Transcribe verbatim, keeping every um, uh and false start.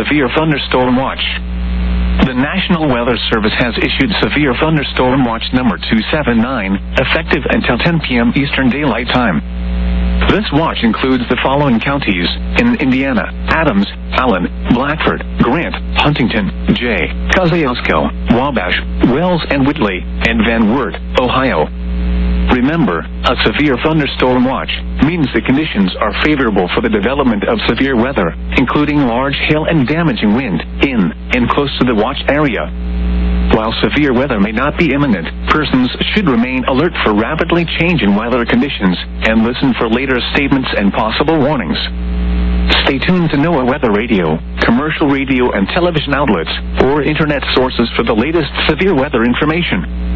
Severe Thunderstorm Watch. The National Weather Service has issued Severe Thunderstorm Watch number two seven nine, effective until ten p.m. Eastern Daylight Time. This watch includes the following counties in Indiana: Adams, Allen, Blackford, Grant, Huntington, Jay, Kosciuszko, Wabash, Wells and Whitley, and Van Wert, Ohio. Remember, a severe thunderstorm watch means the conditions are favorable for the development of severe weather, including large hail and damaging wind, in and close to the watch area. While severe weather may not be imminent, persons should remain alert for rapidly changing weather conditions and listen for later statements and possible warnings. Stay tuned to NOAA Weather Radio, commercial radio and television outlets, or internet sources for the latest severe weather information.